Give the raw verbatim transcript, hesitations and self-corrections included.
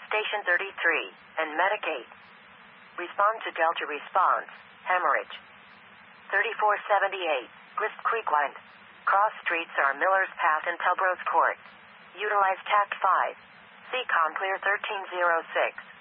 Station thirty-three, and Medicaid. Respond to Delta response, hemorrhage. thirty-four seventy-eight, Grist Creek Wind. Cross streets are Miller's Path and Pelbrose Court. Utilize Tact five. C COM clear thirteen oh six.